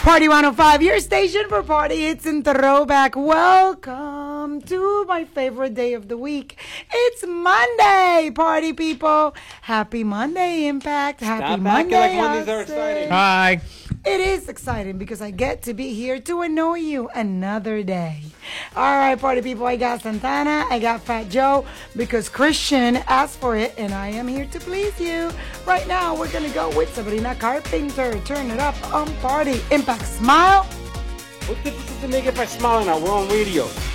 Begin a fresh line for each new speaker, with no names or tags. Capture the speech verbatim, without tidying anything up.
Party one oh five, your station for party hits and throwback. Welcome to my favorite day of the week. It's Monday, party people. Happy Monday, Impact. Happy
Stop
Monday,
acting like Mondays are exciting.
Hi.
It is exciting because I get to be here to annoy you another day. All right, party people, I got Santana, I got Fat Joe, because Christian asked for it, and I am here to please you. Right now, we're going to go with Sabrina Carpenter. Turn it up on Party Impact. Smile.
What difference does it make if I smile now? We're on radio.